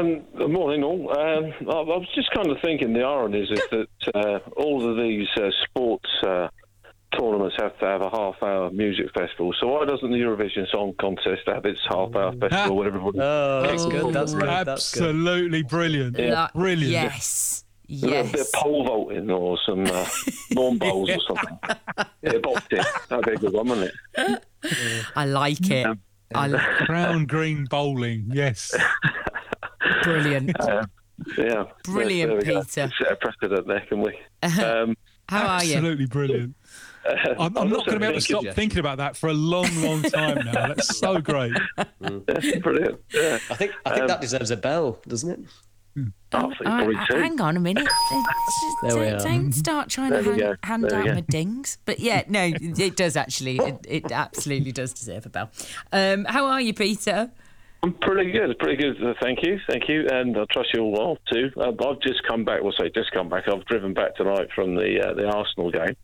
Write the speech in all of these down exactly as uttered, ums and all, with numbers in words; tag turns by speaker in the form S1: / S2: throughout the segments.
S1: Um, good morning, all. Um, I, I was just kind of thinking the irony is that uh, all of these uh, sports uh, tournaments have to have a half-hour music festival. So why doesn't the Eurovision Song Contest have its half-hour festival with everybody?
S2: Oh, that's good. That's good. That's good.
S3: Absolutely brilliant.
S1: Yeah.
S3: Brilliant.
S4: Yes.
S1: A little bit of
S4: Yes.
S1: pole vaulting or some uh, lawn bowls or something. Yeah, boxing. That'd be a good one, wouldn't it?
S4: I like it.
S1: Yeah.
S4: I li-
S3: Brown green bowling. Yes.
S4: Brilliant.
S1: Uh, yeah.
S4: Brilliant,
S1: There we go.
S4: Peter.
S1: Set a precedent there, can we? Um,
S4: How are you?
S3: Absolutely brilliant.
S1: uh,
S3: I'm,
S1: I
S3: I'm
S1: was
S3: not going to be able to
S1: also
S3: stop
S1: thinking-
S3: thinking about that for a long, long time now. That's so great.
S1: Yeah, brilliant. Yeah.
S2: I think I think
S1: Um,
S2: that deserves a bell, doesn't it?
S1: I think
S4: Uh,
S1: probably
S4: uh,
S1: two.
S4: hang on a minute. Uh, just
S2: There we
S4: don't,
S2: are.
S4: don't start trying
S1: There
S4: to
S1: we
S4: hand,
S1: go.
S4: hand
S1: There we
S4: out
S1: go.
S4: my dings. But yeah, no, it does actually. It, it absolutely does deserve a bell. Um, how are you, Peter?
S1: I'm pretty good, pretty good. Uh, thank you, thank you, and I trust you all well too. Uh, I've just come back. Well, say just come back. I've driven back tonight from the uh, the Arsenal game,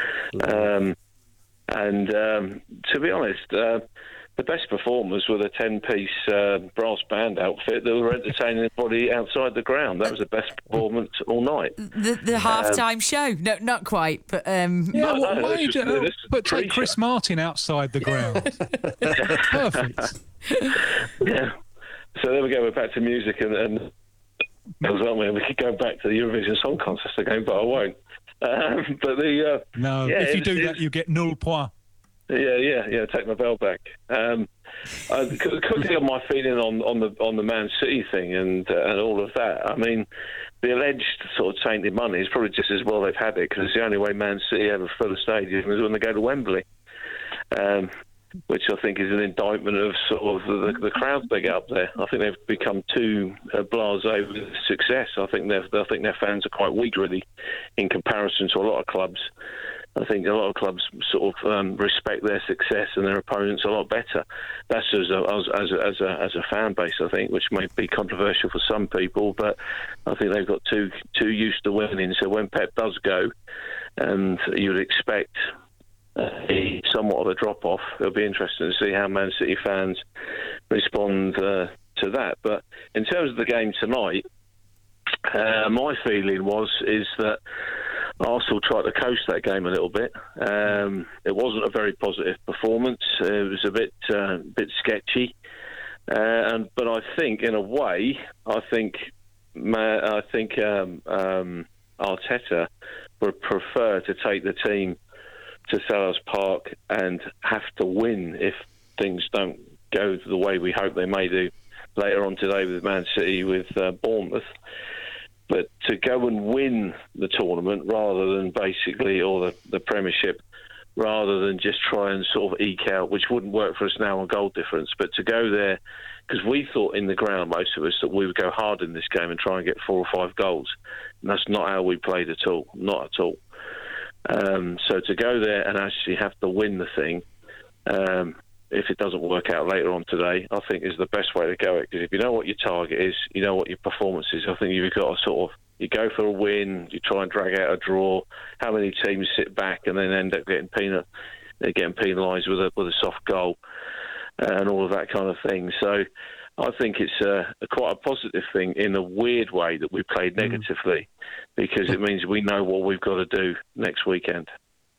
S1: um, and um, to be honest, uh, the best performers were the ten-piece uh, brass band outfit that were entertaining everybody outside the ground. That was the best performance all night.
S4: The the halftime show? No, not quite. But um,
S3: Yeah,
S1: No,
S3: what,
S1: no,
S3: why
S1: this
S3: you
S1: is-
S3: don't-
S1: this is
S3: but take
S1: pre-show.
S3: Chris Martin outside the ground. Perfect.
S1: Yeah. So there we go. We're back to music, and, and aren't we? We could go back to the Eurovision Song Contest again, but I won't. Um, but the uh,
S3: No,
S1: yeah,
S3: if you
S1: it's-
S3: do that,
S1: it's-
S3: you get null point.
S1: Yeah, yeah, yeah. Take my bell back. Um, uh, qu- quickly on my feeling on, on the on the Man City thing and uh, and all of that. I mean, the alleged sort of tainted money is probably just as well they've had it, because it's the only way Man City ever fill a stadium is when they go to Wembley, um, which I think is an indictment of sort of the, the crowds they get up there. I think they've become too uh, blasé with success. I think their I think their fans are quite weak, really, in comparison to a lot of clubs. I think a lot of clubs sort of um, respect their success and their opponents a lot better. That's as a, as, as, a, as, a, as a fan base, I think, which may be controversial for some people, but I think they've got too too used to winning. So when Pep does go, and you would expect a somewhat of a drop-off, it'll be interesting to see how Man City fans respond uh, to that. But in terms of the game tonight, uh, my feeling was is that Arsenal tried to coast that game a little bit. Um, it wasn't a very positive performance. It was a bit, uh, bit sketchy. Uh, and but I think, in a way, I think, ma- I think um, um, Arteta would prefer to take the team to Selhurst Park and have to win if things don't go the way we hope they may do later on today with Man City, with uh, Bournemouth. But to go and win the tournament rather than basically, or the, the Premiership, rather than just try and sort of eke out, which wouldn't work for us now on goal difference, but to go there, because we thought in the ground, most of us, that we would go hard in this game and try and get four or five goals. And that's not how we played at all, not at all. Um, so to go there and actually have to win the thing, um, if it doesn't work out later on today, I think is the best way to go it. Because if you know what your target is, you know what your performance is, I think you've got to sort of, you go for a win, you try and drag out a draw. How many teams sit back and then end up getting penal, they're getting penalised with a with a soft goal uh, and all of that kind of thing. So I think it's a, a quite a positive thing in a weird way that we played negatively, because it means we know what we've got to do next weekend.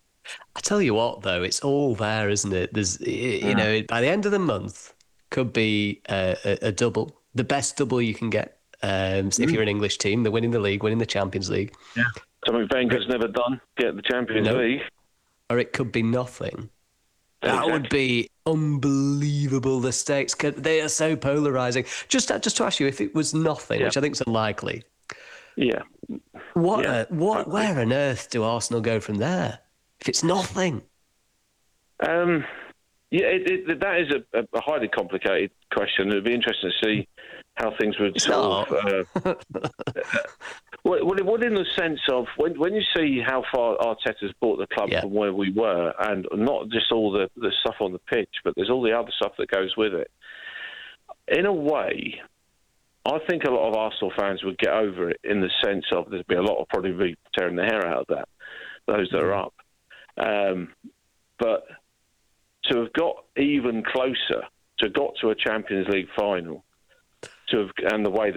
S2: I tell you what, though, it's all there, isn't it? There's, you
S1: Yeah.
S2: know, by the end of the month, could be a, a, a double, the best double you can get. Um, so if you're an English team, they're winning the league, winning the Champions League.
S1: Yeah. Something Wenger's never done, get the Champions
S2: No.
S1: League.
S2: Or it could be nothing. That
S1: Exactly.
S2: would be unbelievable. The stakes, could, they are so polarising. Just, just to ask you, if it was nothing,
S1: Yeah.
S2: which I think is unlikely,
S1: Yeah.
S2: what,
S1: Yeah,
S2: uh, what,
S1: exactly.
S2: where on earth do Arsenal go from there? If it's nothing.
S1: Um, yeah, it, it, that is a, a highly complicated question. It would be interesting to see how things would
S2: It's
S1: sort of... Uh, well, well, well, in the sense of, when, when you see how far Arteta's brought the club
S2: Yeah.
S1: from where we were, and not just all the, the stuff on the pitch, but there's all the other stuff that goes with it. In a way, I think a lot of Arsenal fans would get over it, in the sense of there'd be a lot of probably be tearing their hair out of that, those that are up. Um, but to have got even closer, to have got to a Champions League final, to have, and the way